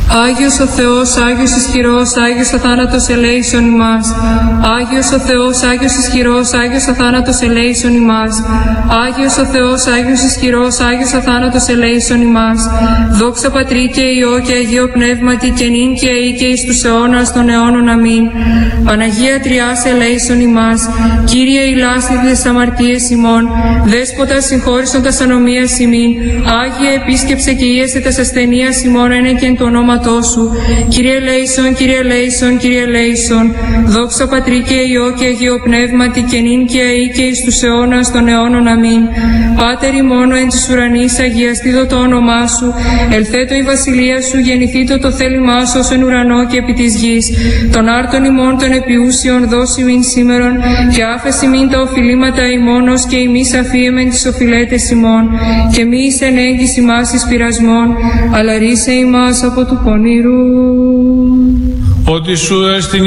Άγιος ο Θεός, Άγιος ισχυρός, Άγιος ο θάνατος ελέησον ημάς. Άγιος ο Θεός, Άγιος ισχυρός, Άγιος ο θάνατος ελέησον ημάς. Άγιος ο Θεός, Άγιος ισχυρός, Άγιος ο θάνατος ελέησον ημάς. Δόξα Πατρί και Υιό και Αγίο Πνεύματι και νυν και αεί και εις τους αιώνας των αιώνων. Αμήν. Παναγία Τριάς ελέησον ημάς. Κύριε ηλάσθητε τις αμαρτίες ημών. Δέσποτα συγχώρησον τας ανομίας ημίν. Άγιε επίσκεψε και ίεσε τας ασθενείας ημών ένεκεν το ονόματό σου. Κύριε ελέησον, Κύριε ελέησον, Κύριε ελέησον. Δόξα Πατρί και Υιό και Αγίο Πνεύματι και νυν και αεί και εις τους αιώνας των αιώνων. Αμήν. Πάτερ ημών εν της ουρανής, αγιαστήτω το όνομά σου. Ελθέτω η βασιλεία σου, γεννηθήτω το θέλημά σου ως εν ουρανό και επί της γης. Των άρτων ημών των επιούσιων δώσει μην σήμερον και άφεση μην τα οφειλήματα ημών ως και ημείς αφίεμεν τις οφειλέτες ημών. Και μη εις εν έγκυς ημάς εις πειρασμών, αλλά ρίσε ημάς από του πονηρού. Ότι σου έστειν